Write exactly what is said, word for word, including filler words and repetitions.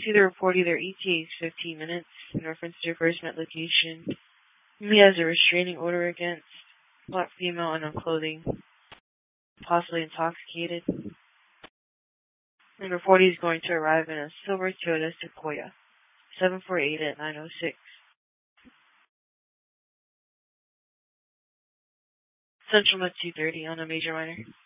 See the report, either E T A is fifteen minutes in reference to your first met location. He has a restraining order against black female and on clothing, possibly intoxicated. Number forty is going to arrive in a silver Toyota Sequoia, seven four eight at nine oh six. Central at two thirty on a major minor.